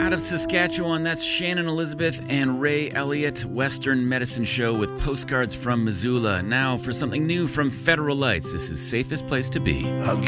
out of Saskatchewan, that's Shannon Elizabeth and Ray Elliott, Western Medicine Show with postcards from Missoula. Now for something new from Federal Lights. This is Safest Place to Be. I'll